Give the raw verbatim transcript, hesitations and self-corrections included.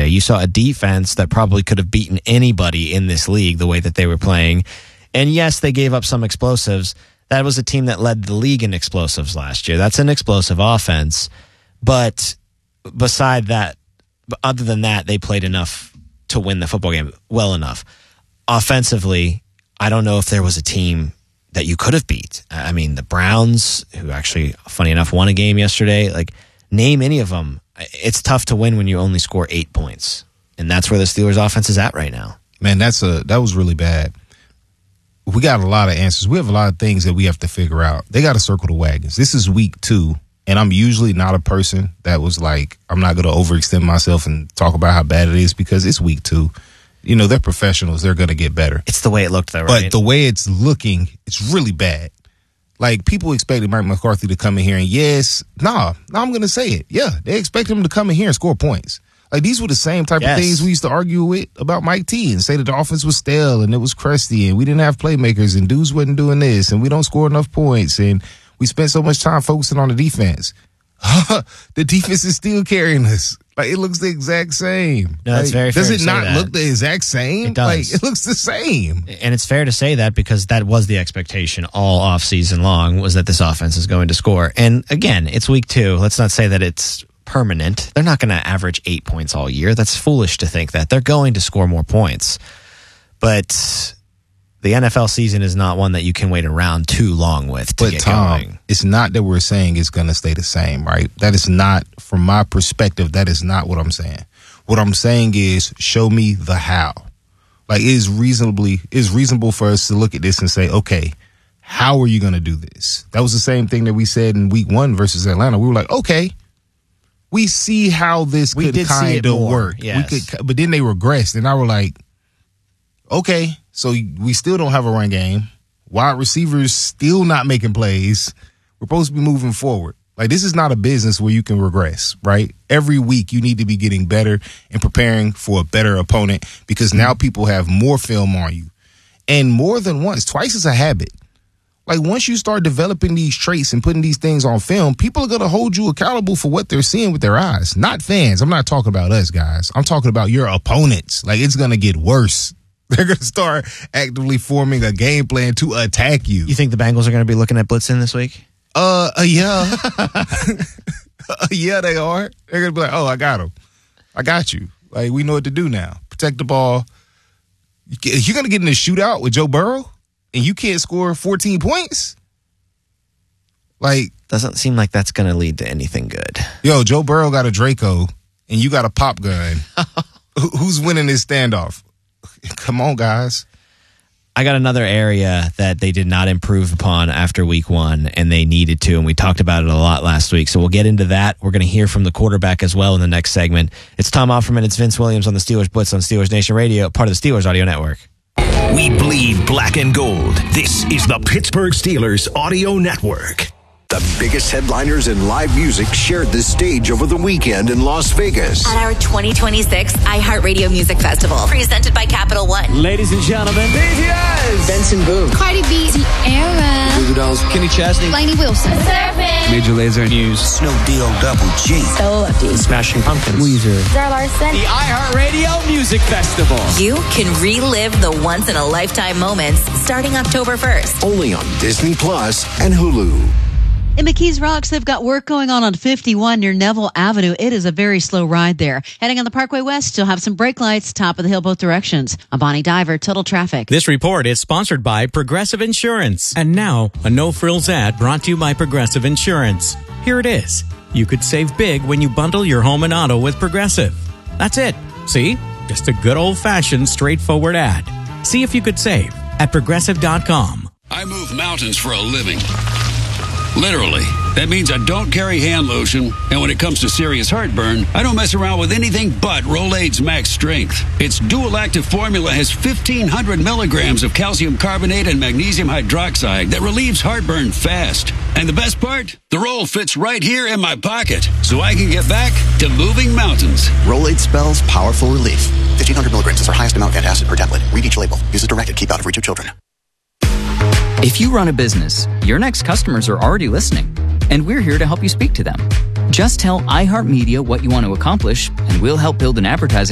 yesterday. You saw a defense that probably could have beaten anybody in this league the way that they were playing. And yes, they gave up some explosives. That was a team that led the league in explosives last year. That's an explosive offense. But beside that, other than that, they played enough to win the football game well enough. Offensively, I don't know if there was a team that you could have beat. I mean, the Browns, who actually, funny enough, won a game yesterday, like, name any of them. It's tough to win when you only score eight points. And that's where the Steelers offense is at right now. Man, that's a that was really bad. We got a lot of answers. We have a lot of things that we have to figure out. They got to circle the wagons. This is week two, and I'm usually not a person that was like, I'm not going to overextend myself and talk about how bad it is because it's week two. You know, they're professionals. They're going to get better. It's the way it looked, though, right? But the way it's looking, it's really bad. Like, people expected Mike McCarthy to come in here and, yes, nah, nah I'm going to say it. Yeah, they expect him to come in here and score points. Like, these were the same type yes. of things we used to argue with about Mike T and say that the offense was stale and it was crusty and we didn't have playmakers and dudes wasn't doing this and we don't score enough points and we spent so much time focusing on the defense. The defense is still carrying us. Like, it looks the exact same. No, it's like, very fair does it to not say that. look the exact same? It does. Like, it looks the same. And it's fair to say that because that was the expectation all off season long, was that this offense is going to score. And again, it's week two. Let's not say that it's permanent. They're not going to average eight points all year. That's foolish to think that. They're going to score more points. But the N F L season is not one that you can wait around too long with to but get Tom, going. It's not that we're saying it's going to stay the same, right? That is not, from my perspective, that is not what I'm saying. What I'm saying is, show me the how. Like, it is reasonably, it is reasonable for us to look at this and say, okay, how are you going to do this? That was the same thing that we said in week one versus Atlanta. We were like, okay, we see how this We could did see it kind of more, work. yes. We could, but then they regressed, and I were like, okay, so we still don't have a run game. Wide receivers still not making plays. We're supposed to be moving forward. Like, this is not a business where you can regress, right? Every week you need to be getting better and preparing for a better opponent because now people have more film on you. And more than once, twice is a habit. Like, once you start developing these traits and putting these things on film, people are going to hold you accountable for what they're seeing with their eyes. Not fans. I'm not talking about us, guys. I'm talking about your opponents. Like, it's going to get worse. They're going to start actively forming a game plan to attack you. You think the Bengals are going to be looking at blitzing this week? Uh, uh yeah. uh, yeah, they are. They're going to be like, oh, I got him. I got you. Like, we know what to do now. Protect the ball. You're going to get in a shootout with Joe Burrow and you can't score fourteen points? Like, doesn't seem like that's going to lead to anything good. Yo, Joe Burrow got a Draco and you got a pop gun. Who's winning this standoff? Come on, guys. I got another area that they did not improve upon after week one, and they needed to, and we talked about it a lot last week. So we'll get into that. We're going to hear from the quarterback as well in the next segment. It's Tom Offerman. It's Vince Williams on the Steelers Blitz on Steelers Nation Radio, part of the Steelers Audio Network. We bleed black and gold. This is the Pittsburgh Steelers Audio Network. The biggest headliners in live music shared the stage over the weekend in Las Vegas. At our twenty twenty-six iHeartRadio Music Festival, presented by Capital One. Ladies and gentlemen, B T S, Benson Boone, Cardi B, Tierra, Goo Goo Dolls, Kenny Chesney, Lainey Wilson, Surfing, Major Lazer, News, Snoop D-O Double G, So Update, Smashing Pumpkins, Weezer, Zara Larson. The iHeartRadio Music Festival. You can relive the once-in-a-lifetime moments starting October first. only on Disney Plus and Hulu. In McKees Rocks, they've got work going on on fifty-one near Neville Avenue. It is a very slow ride there. Heading on the Parkway West, you'll have some brake lights, top of the hill both directions. I'm Bonnie Diver, Total Traffic. This report is sponsored by Progressive Insurance. And now, a no-frills ad brought to you by Progressive Insurance. Here it is. You could save big when you bundle your home and auto with Progressive. That's it. See? Just a good old-fashioned, straightforward ad. See if you could save at Progressive dot com. I move mountains for a living. Literally. That means I don't carry hand lotion, and when it comes to serious heartburn, I don't mess around with anything but Rolaids Max Strength. Its dual-active formula has fifteen hundred milligrams of calcium carbonate and magnesium hydroxide that relieves heartburn fast. And the best part? The roll fits right here in my pocket, so I can get back to moving mountains. Rolaids spells powerful relief. fifteen hundred milligrams is our highest amount of antacid per tablet. Read each label. Use as directed. Keep out of reach of children. If you run a business, your next customers are already listening, and we're here to help you speak to them. Just tell iHeartMedia what you want to accomplish, and we'll help build an advertising